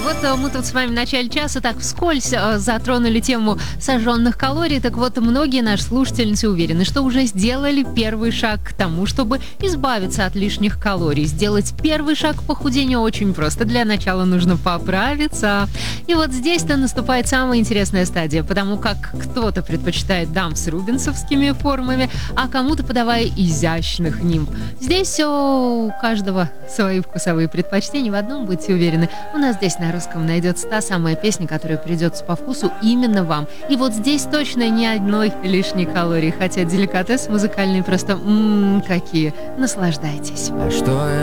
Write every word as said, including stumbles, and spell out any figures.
вот э, мы тут с вами в начале часа так вскользь э, затронули тему сожженных калорий. Так вот, многие наши слушательницы уверены, что уже сделали первый шаг к тому, чтобы избавиться от лишних калорий. Сделать первый шаг к похудению очень просто. Для начала нужно поправиться. И вот здесь-то наступает самая интересная стадия, потому как кто-то предпочитает дам с рубинсовскими формами, а кому-то подавая изящных нимб. Здесь все у каждого свои вкусовые предпочтения. В одном будьте уверены, у нас здесь на русском найдется та самая песня, которая придется по вкусу именно вам. И вот здесь точно ни одной лишней калории, хотя деликатес музыкальный просто м-м, какие. Наслаждайтесь. А что